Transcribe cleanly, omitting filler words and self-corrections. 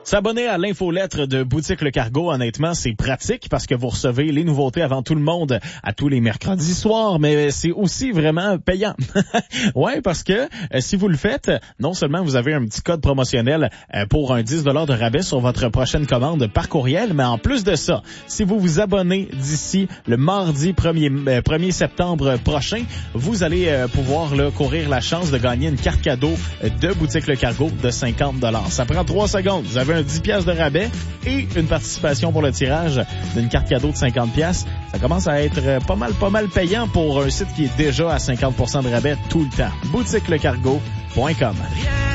S'abonner à l'infolettre de Boutique Le Cargo, honnêtement, c'est pratique parce que vous recevez les nouveautés avant tout le monde à tous les mercredis soirs, mais c'est aussi vraiment payant. Ouais, parce que si vous le faites, non seulement vous avez un petit code promotionnel pour un 10 $ de rabais sur votre prochaine commande par courriel, mais en plus de ça, si vous vous abonnez d'ici le mardi 1er septembre prochain, vous allez pouvoir là, courir la chance de gagner une carte cadeau de Boutique Le Cargo de 50 $. Ça prend 3 secondes. Vous avez un 10 piastres de rabais et une participation pour le tirage d'une carte cadeau de 50 piastres. Ça commence à être pas mal payant pour un site qui est déjà à 50% de rabais tout le temps. BoutiqueLeCargo.com.